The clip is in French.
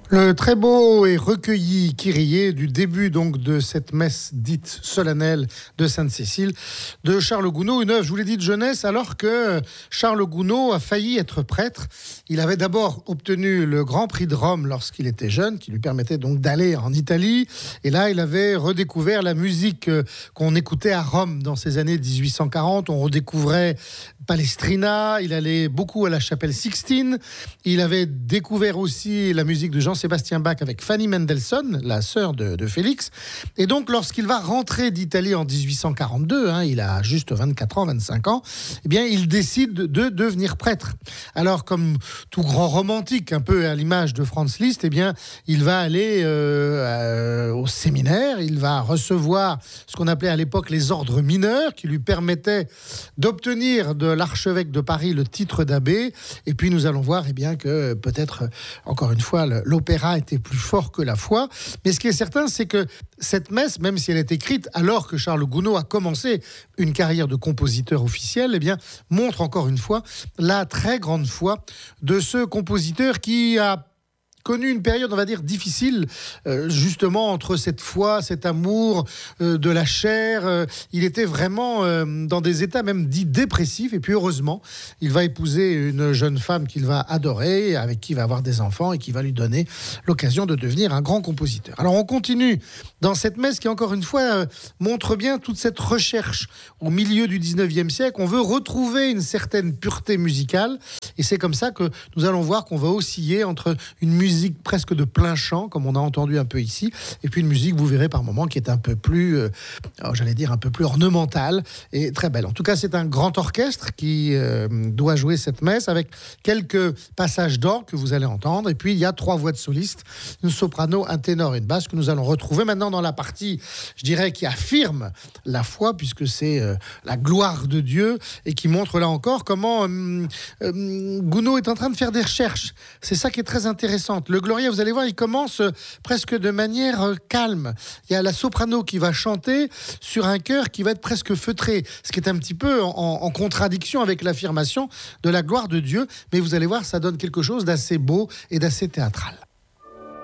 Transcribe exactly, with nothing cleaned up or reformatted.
Le très beau et recueilli Kyrie du début donc de cette messe dite solennelle de Sainte-Cécile de Charles Gounod, une œuvre, je vous l'ai dit, de jeunesse, alors que Charles Gounod a failli être prêtre. Il avait d'abord obtenu le Grand Prix de Rome lorsqu'il était jeune, qui lui permettait donc d'aller en Italie. Et là, il avait redécouvert la musique qu'on écoutait à Rome dans ces années dix-huit cent quarante. On redécouvrait Palestrina, il allait beaucoup à la chapelle Sixtine. Il avait découvert aussi la musique de Jean-Sébastien Bach avec Fanny Mendelssohn, la sœur de, de Félix. Et donc, lorsqu'il va rentrer d'Italie en dix-huit cent quarante-deux, hein, il a juste vingt-quatre ans, vingt-cinq ans, eh bien, il décide de devenir prêtre. Alors, comme tout grand romantique, un peu à l'image de Franz Liszt, eh bien, il va aller euh, euh, au séminaire, il va recevoir ce qu'on appelait à l'époque les ordres mineurs, qui lui permettaient d'obtenir de l'archevêque de Paris le titre d'abbé. Et puis, nous allons voir eh bien, que peut-être, encore une fois, l'opéra était plus fort que la foi. Mais ce qui est certain, c'est que cette messe, même si elle est écrite alors que Charles Gounod a commencé une carrière de compositeur officiel, eh bien, montre encore une fois la très grande foi de ce compositeur qui a connu une période, on va dire, difficile, euh, justement, entre cette foi, cet amour euh, de la chair. Euh, il était vraiment euh, dans des états même dits dépressifs. Et puis, heureusement, il va épouser une jeune femme qu'il va adorer, avec qui il va avoir des enfants et qui va lui donner l'occasion de devenir un grand compositeur. Alors, on continue dans cette messe qui, encore une fois, euh, montre bien toute cette recherche au milieu du dix-neuvième siècle. On veut retrouver une certaine pureté musicale. Et c'est comme ça que nous allons voir qu'on va osciller entre une musique musique presque de plein chant, comme on a entendu un peu ici, et puis une musique, vous verrez par moments, qui est un peu plus, euh, alors j'allais dire, un peu plus ornementale et très belle. En tout cas, c'est un grand orchestre qui euh, doit jouer cette messe avec quelques passages d'orgue que vous allez entendre, et puis il y a trois voix de solistes, une soprano, un ténor et une basse, que nous allons retrouver maintenant dans la partie, je dirais, qui affirme la foi, puisque c'est euh, la gloire de Dieu, et qui montre là encore comment euh, euh, Gounod est en train de faire des recherches. C'est ça qui est très intéressant. Le Gloria, vous allez voir, il commence presque de manière calme. Il y a la soprano qui va chanter sur un chœur qui va être presque feutré, ce qui est un petit peu en, en contradiction avec l'affirmation de la gloire de Dieu. Mais vous allez voir, ça donne quelque chose d'assez beau et d'assez théâtral.